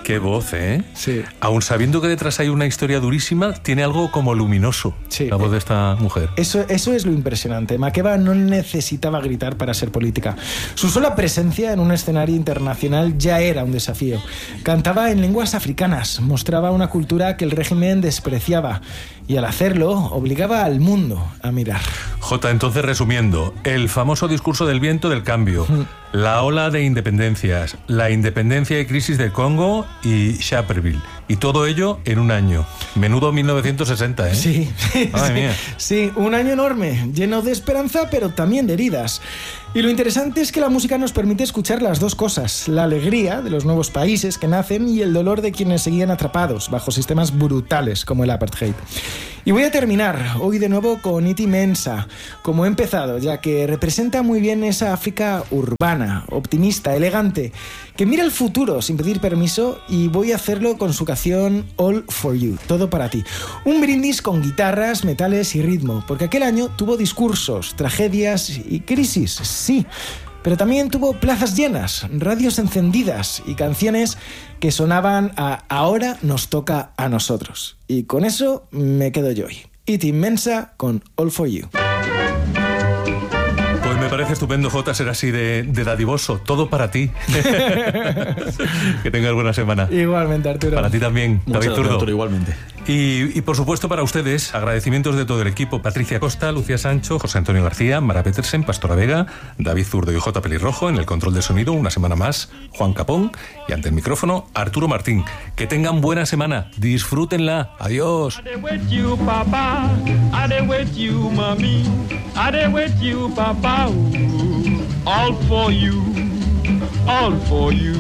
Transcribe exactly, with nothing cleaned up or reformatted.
Qué voz, ¿eh? Sí. Aún sabiendo que detrás hay una historia durísima, tiene algo como luminoso, sí. la voz de esta mujer. Eso, eso es lo impresionante. Makeba no necesitaba gritar para ser política. Su sola presencia en un escenario internacional ya era un desafío. Cantaba en lenguas africanas, mostraba una cultura que el régimen despreciaba y al hacerlo obligaba al mundo a mirar. Jota, entonces resumiendo, el famoso discurso del viento del cambio, mm. la ola de independencias, la independencia y crisis de Congo y Sharpeville, y todo ello en un año. Menudo mil novecientos sesenta, ¿eh? Sí, Madre sí, mía. sí, un año enorme, lleno de esperanza, pero también de heridas. Y lo interesante es que la música nos permite escuchar las dos cosas, la alegría de los nuevos países que nacen y el dolor de quienes seguían atrapados bajo sistemas brutales como el apartheid. Y voy a terminar hoy de nuevo con Iti Mensa, como he empezado, ya que representa muy bien esa África urbana, optimista, elegante, que mira el futuro sin pedir permiso, y voy a hacerlo con su canción All For You, todo para ti. Un brindis con guitarras, metales y ritmo, porque aquel año tuvo discursos, tragedias y crisis, sí, pero también tuvo plazas llenas, radios encendidas y canciones que sonaban a Ahora nos toca a nosotros. Y con eso me quedo yo hoy. Iti Mensa con All For You. Pues me parece estupendo, Jota, ser así de, de dadivoso. Todo para ti. Que tengas buena semana. Igualmente, Arturo. Para ti también, Muchas David Zurdo. Arturo, igualmente. Y, y por supuesto para ustedes, agradecimientos de todo el equipo: Patricia Costa, Lucía Sancho, José Antonio García, Mara Petersen, Pastora Vega, David Zurdo y J. Pelirrojo. En el control de sonido, una semana más, Juan Capón. Y ante el micrófono, Arturo Martín. Que tengan buena semana, disfrútenla. Adiós. All for you, all for you.